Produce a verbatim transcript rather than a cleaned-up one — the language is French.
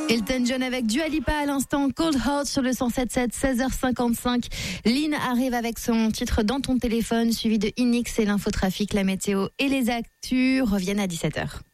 Elton John avec Dua Lipa à l'instant, Cold Heart sur le cent sept virgule sept, seize heures cinquante-cinq. Lynn arrive avec son titre Dans ton téléphone, suivi de Inix et l'infotrafic, la météo et les actus reviennent à dix-sept heures.